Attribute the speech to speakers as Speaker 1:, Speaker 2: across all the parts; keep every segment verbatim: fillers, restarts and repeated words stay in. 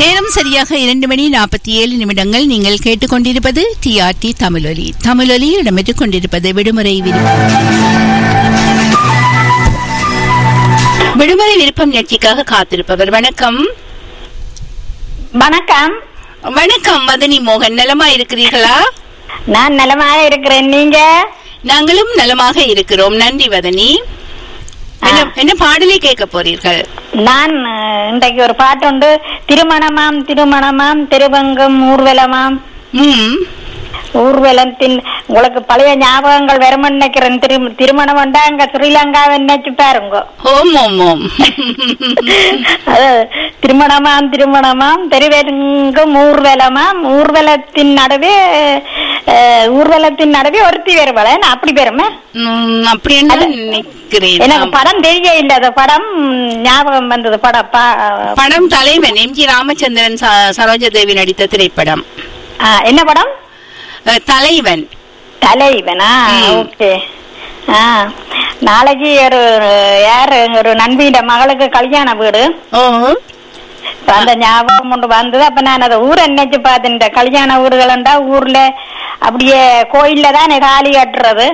Speaker 1: நேரம் சரியாக இரண்டு மணி நாற்பத்தி ஏழு நிமிடங்கள். நீங்கள் கேட்டுக்கொண்டிருப்பது டிஆர்டி தமிழொலி. தமிழொலி இடம்பெற்றுக் கொண்டிருப்பது விடுமுறை விருப்பம். விடுமுறை விருப்பம் நிகழ்ச்சிக்காக காத்திருப்பவர். வணக்கம்.
Speaker 2: வணக்கம்.
Speaker 1: வணக்கம் வதனி மோகன். நலமா இருக்கிறீர்களா?
Speaker 2: நான் நலமாக இருக்கிறேன். நீங்க?
Speaker 1: நாங்களும் நலமாக இருக்கிறோம். நன்றி வதனி. என்ன பாடலை கேட்க போறீர்கள்?
Speaker 2: நான் இன்றைக்கு ஒரு பாட்டு உண்டு. திருமணமாம் திருமணமாம் திருவங்கம் ஊர்வலமாம்.
Speaker 1: ம்
Speaker 2: ஊர்வலத்தின் உங்களுக்கு பழைய ஞாபகங்கள் வரும் நினைக்கிறேன். திரு திருமணம் வந்தா அங்க ஸ்ரீலங்காவை நினைச்சு பாருங்க.
Speaker 1: ஓம் ஓம் ஓம்.
Speaker 2: திருமணமாம் திருமணமாம் திருவெங்கும் ஊர்வலமாம். ஊர்வலத்தின் நடுவே ஊர்வலத்தின் நடுவே ஒருத்தி வருவல அப்படி பெருமை
Speaker 1: அப்படி நினைக்கிறேன்.
Speaker 2: எனக்கு படம் தெரிய இல்ல. அந்த படம் ஞாபகம் வந்தது. படம்
Speaker 1: படம் தலைவன் எம் ஜி ராமச்சந்திரன் சரோஜா தேவி நடித்த திரைப்படம்.
Speaker 2: என்ன படம்?
Speaker 1: தலைவன்.
Speaker 2: தலைவனா? ஓகே. நாளைக்கு ஒரு யாரு ஒரு நண்பியிட மகளுக்கு கல்யாண வீடு. அந்த ஞாபகம் ஒன்று வந்தது. அப்ப நான் அதை ஊரை நினைச்சு பார்த்தேன். இந்த கல்யாண வீடுகளா ஊர்ல அப்படியே கோயில்ல தான் தாலி கட்டுறது.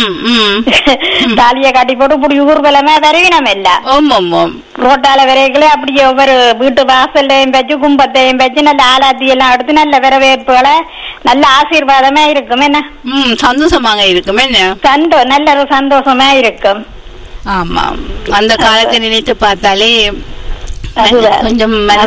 Speaker 2: தாலிய கட்டி போட்டு இப்படி ஊர்வலமே வரைவினம் இல்ல. ரோட்டால விரைகளே அப்படியே ஒவ்வொரு வீட்டு வாசல்லையும் வச்சு கும்பத்தையும் வச்சு நல்ல ஆலாத்தி எல்லாம் எடுத்து நல்ல வரவேற்புகளை நல்ல ஆசீர்வாதமா இருக்கும். என்ன
Speaker 1: சந்தோஷமாக இருக்கும். என்ன
Speaker 2: சந்தோ நல்ல ஒரு சந்தோஷமா இருக்கும்.
Speaker 1: ஆமா, அந்த காலத்தை நினைத்து பார்த்தாலே கொஞ்சம்